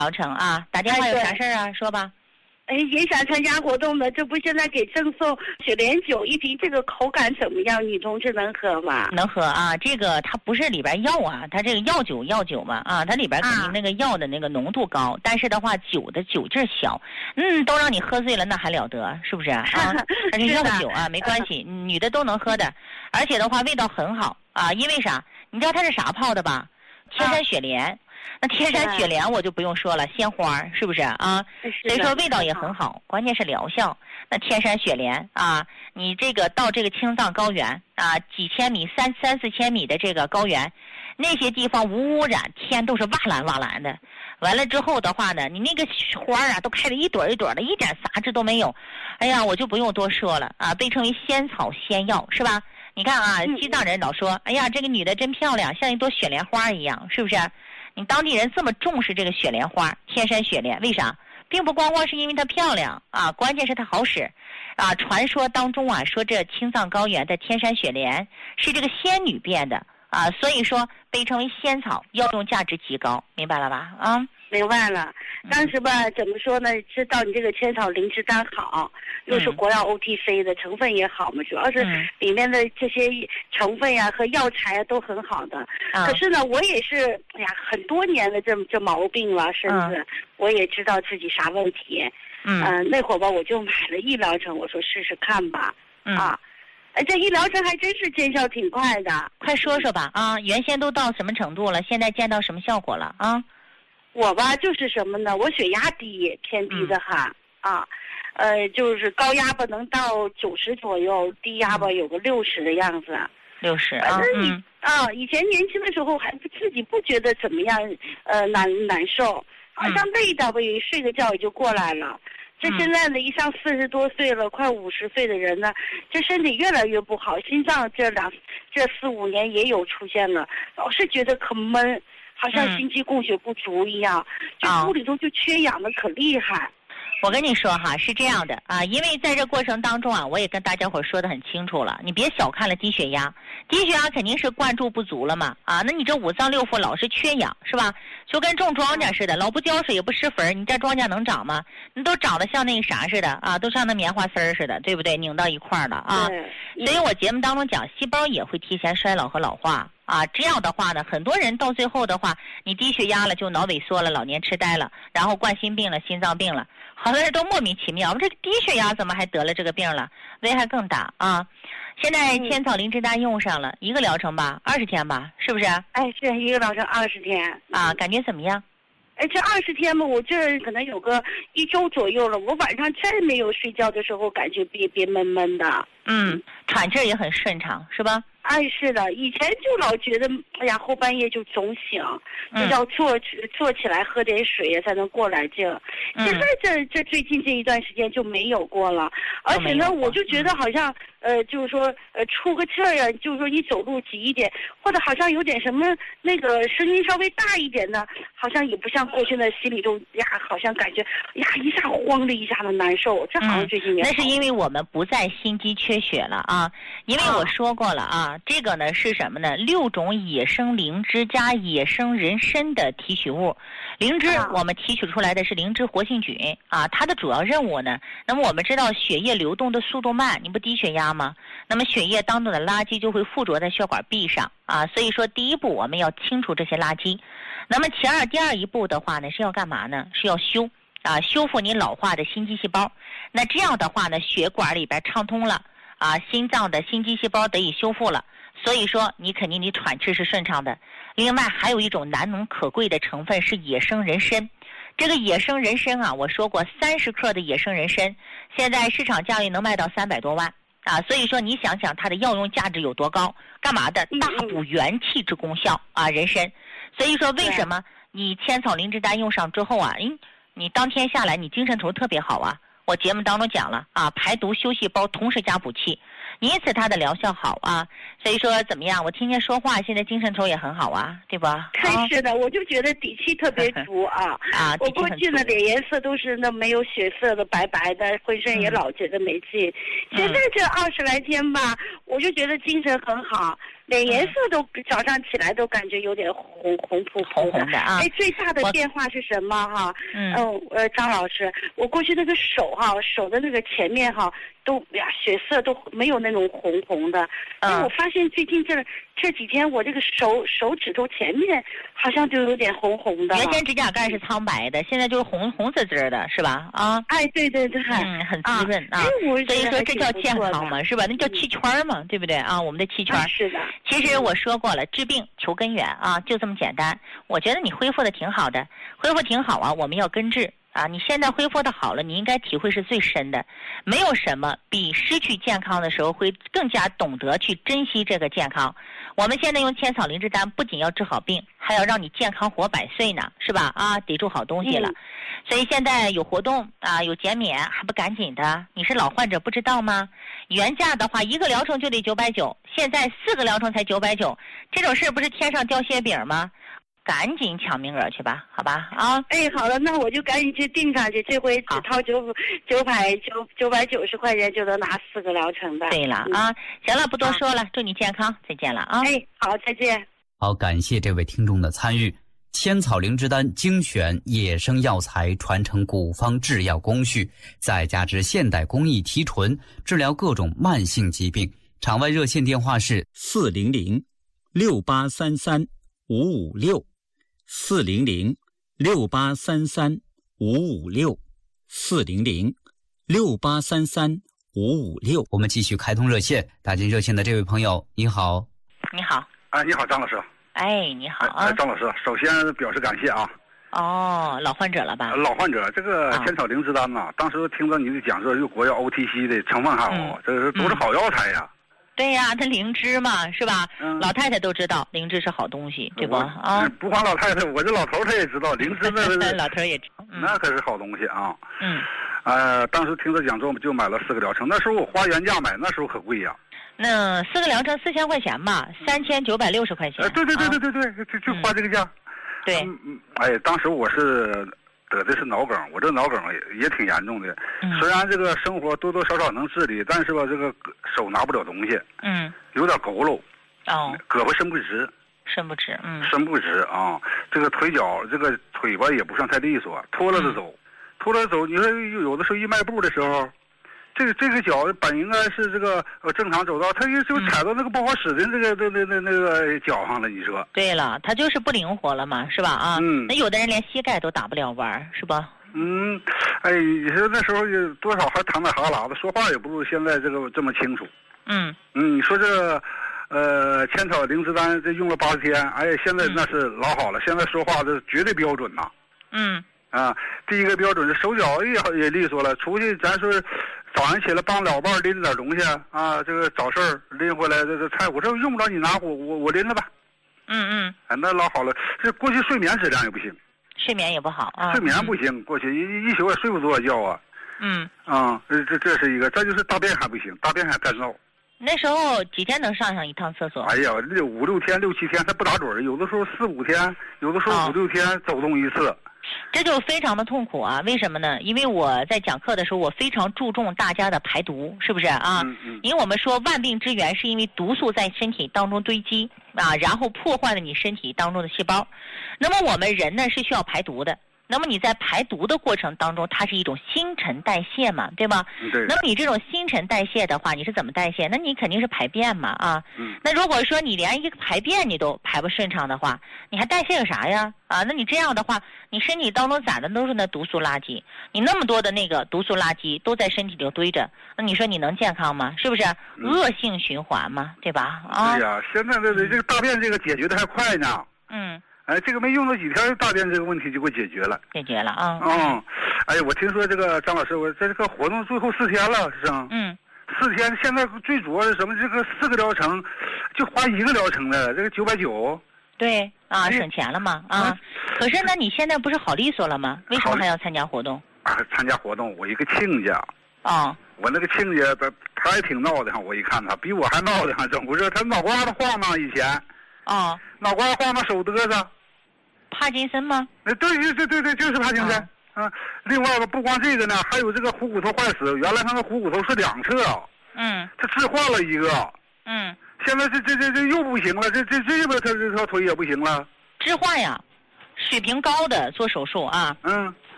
疗程啊，打电话有啥事儿啊？说吧。 也想参加活动的，这不现在给赠送雪莲酒1瓶，这个口感怎么样？女同志能喝吗？ 能喝啊，这个它不是里边药啊，它这个药酒嘛啊，它里边肯定那个药的那个浓度高，但是的话酒的酒劲小，都让你喝醉了那还了得，是不是啊？它是药酒啊，没关系，女的都能喝的，而且的话味道很好啊，因为啥？你知道它是啥泡的吧？天山雪莲。那天山雪莲我就不用说了，鲜花是不是啊？所以说味道也很好，关键是疗效。那天山雪莲啊，你这个到这个青藏高原啊，几千米、三四千米的这个高原，那些地方无污染，天都是瓦蓝瓦蓝的。完了之后的话呢，你那个花啊都开得一朵一朵的，一点杂质都没有。哎呀，我就不用多说了啊，被称为仙草仙药是吧？你看啊，西藏人老说，哎呀，这个女的真漂亮，像一朵雪莲花一样，是不是？你当地人这么重视这个雪莲花，天山雪莲，为啥？并不光是因为它漂亮啊，关键是它好使啊。传说当中啊，说这青藏高原的天山雪莲是这个仙女变的啊，所以说被称为仙草，药用价值极高，明白了吧？啊。 明白了，当时吧，怎么说呢？知道你这个千草灵芝丹好，又是国药 OTC 的，成分也好嘛，主要是里面的这些成分呀和药材啊都很好的。可是呢，我也是，哎呀，很多年的这毛病了，甚至我也知道自己啥问题。那会儿吧，我就买了医疗程，我说试试看吧。这医疗程还真是见效挺快的。 快说说吧啊！原先都到什么程度了？现在见到什么效果了啊？ 我吧就是什么呢？我血压低，偏低的哈就是高压吧能到90左右，低压吧有个60的样子。 60 以前年轻的时候还自己不觉得怎么样，难受，好像累到吧，睡个觉也就过来了。这现在呢，一上40多岁了，快50岁的人呢，这身体越来越不好，心脏这4、5年也有出现了，老是觉得可闷。好像心肌供血不足一样，这屋里头就缺氧的可厉害。 我跟你说哈，是这样的啊，因为在这过程当中啊，我也跟大家伙说的很清楚了，你别小看了低血压，低血压肯定是灌注不足了嘛啊，那你这5脏6腑老是缺氧是吧？就跟种庄稼似的，老不浇水也不施肥，你这庄稼能长吗？你都长得像那个啥似的啊，都像那棉花丝儿似的，对不对？拧到一块儿了啊。所以我节目当中讲，细胞也会提前衰老和老化。这样的话呢，很多人到最后的话，你低血压了就脑萎缩了，老年痴呆了，然后冠心病了，心脏病了，好多人都莫名其妙，这低血压怎么还得了这个病了？危害更大啊！现在千草灵芝丹用上了1个疗程吧，20天吧，是不是？ 是1个疗程20天啊，感觉怎么样？ 这20天嘛，我这可能有个1周左右了。我晚上真没有睡觉的时候，感觉憋闷闷的。 喘气也很顺畅，是吧？ 是的，以前就老觉得，哎呀，后半夜就总醒，就要坐起来喝点水才能过来劲。现在这最近这一段时间就没有过了，而且呢，我就觉得好像就是说出个气儿呀，就是说你走路急一点，或者好像有点什么那个声音稍微大一点的，好像也不像过去的心里头好像感觉一下慌的一下子难受。这好像最近也那是因为我们不再心肌缺血了啊，因为我说过了啊。这个呢是什么呢？6种野生灵芝加野生人参的提取物。灵芝我们提取出来的是灵芝活性菌啊，它的主要任务呢，那么我们知道血液流动的速度慢，你不低血压吗？那么血液当中的垃圾就会附着在血管壁上啊，所以说第一步我们要清除这些垃圾。那么第二一步的话呢是要干嘛呢？是要修复你老化的心肌细胞。那这样的话呢，血管里边畅通了啊，心脏的心肌细胞得以修复了，所以说你肯定你喘气是顺畅的。另外还有一种难能可贵的成分是野生人参。这个野生人参啊，我说过30克的野生人参，现在市场价位能卖到300多万啊，所以说你想想它的药用价值有多高，干嘛的？大补元气之功效啊，人参。所以说为什么你千草灵芝丹用上之后啊，你当天下来你精神头特别好啊。我节目当中讲了啊，排毒修细胞，同时加补气，因此它的疗效好啊。所以说怎么样？我听见说话，现在精神头也很好啊，对吧？ 是的，我就觉得底气特别足啊。我过去的脸颜色都是那没有血色的，白白的，浑身也老觉得没劲。现在这20来天吧，我就觉得精神很好。 脸颜色都早上起来都感觉有点红扑的啊。 哎，最大的变化是什么哈？张老师，我过去那个手哈，手的那个前面哈，都血色都没有那种红的。我发现最近这几天我这个手指头前面好像就有点红的。 原先指甲盖是苍白的，现在就是红紫的，是吧？啊， 哎，对， 很滋润啊。所以说这叫健康嘛，是吧？那叫气圈嘛，对不对啊？我们的气圈。 是的。 其实我说过了，治病求根源啊，就这么简单。我觉得你恢复的挺好的，恢复挺好啊，我们要根治啊。你现在恢复的好了，你应该体会是最深的。没有什么比失去健康的时候会更加懂得去珍惜这个健康。我们现在用千草灵芝丹，不仅要治好病，还要让你健康活100岁呢，是吧？啊，抵住好东西了。所以现在有活动啊，有减免，还不赶紧的？你是老患者不知道吗？原价的话，1个疗程就得990，现在4个疗程才990，这种事不是天上掉馅饼吗？赶紧抢名额去吧，好吧？啊， 哎，好了，那我就赶紧去订上去，这回只掏990块钱就能拿4个疗程的。 对了啊，行了，不多说了，祝你健康，再见了啊！ 哎，好，再见。 好，感谢这位听众的参与。千草灵芝丹精选野生药材，传承古方制药工序，再加之现代工艺提纯，治疗各种慢性疾病。场外热线电话是400-683-556，400-683-556。我们继续开通热线，打进热线的这位朋友，你好。 你好。 你好，张老师。 哎，你好啊， 张老师，首先表示感谢啊。 哦，老患者了吧？ 老患者，这个千草灵芝丹呐，当时听到你的讲座，又国药 OTC 的成分还好，这都是好药材呀。 对呀，它灵芝嘛，是吧？老太太都知道灵芝是好东西，对不？啊， 不光老太太，我这老头他也知道灵芝那老头也知道， 那可是好东西啊。当时听他讲座就买了4个疗程，那时候我花原价买，那时候可贵呀。 那4个疗程4000块钱吧，3960块钱。 对，就花这个价。 对。 当时我是得的是脑梗，我这脑梗也挺严重的。虽然这个生活多多少少能自理，但是吧，这个手拿不了东西。有点佝偻。胳膊伸不直。伸不直啊！这个腿脚，这个腿吧也不算太利索，拖拉着走。你说有的时候一迈步的时候。这个脚本应该是这个正常走道，他就踩到那个不好使的那个脚上了。你说？对了，他就是不灵活了嘛，是吧？啊，那有的人连膝盖都打不了弯，是吧？ 你说那时候有多少还淌点哈喇子，说话也不如现在这么清楚。你说这千草灵芝丹这用了80天，现在那是老好了，现在说话这绝对标准呐。第一个标准是手脚也利索了，出去咱说。早上起来帮老伴拎点东西啊，这个找事儿拎回来这个菜，我说用不着你拿，我拎了吧。那老好了。这过去睡眠质量也不行， 睡眠也不好啊。 睡眠不行，过去一宿也睡不着觉啊。这是一个，再就是大便还不行，大便还干燥。 那时候几天能上一趟厕所？ 哎呀，5、6天、6、7天，他不打准，有的时候4、5天，有的时候5、6天走动一次。 这就非常的痛苦啊！为什么呢？因为我在讲课的时候，我非常注重大家的排毒，是不是啊？因为我们说万病之源是因为毒素在身体当中堆积啊，然后破坏了你身体当中的细胞。那么我们人呢是需要排毒的。那么你在排毒的过程当中，它是一种新陈代谢嘛，对吧？ 对。 那么你这种新陈代谢的话，你是怎么代谢？那你肯定是排便嘛，啊。那如果说你连一个排便你都排不顺畅的话，你还代谢个啥呀？啊，那你这样的话，你身体当中攒的都是那毒素垃圾，你那么多的那个毒素垃圾都在身体里堆着，那你说你能健康吗？是不是？恶性循环嘛，对吧？啊。 对呀，现在这个大便这个解决的还快呢。这个没用到几天，大便这个问题就给解决了。 解决了啊。 我听说这个张老师，我在这个活动最后4天了，是吧？4天，现在最主要是什么？这个4个疗程，就花1个疗程的，这个990。 对啊，省钱了嘛啊。可是呢，你现在不是好利索了吗？为什么还要参加活动？ 参加活动，我一个亲家。我那个亲家他还挺闹的，我一看他比我还闹的，怎么回事？他脑瓜子晃荡以前。脑瓜子晃荡手嘚瑟。 帕金森吗？ 对，就是帕金森。另外吧，不光这个呢，还有这个虎骨头坏死，原来他的虎骨头是2侧。他置换了一个。 现在这又不行了，这边他这条腿也不行了。 置换呀，水平高的做手术啊。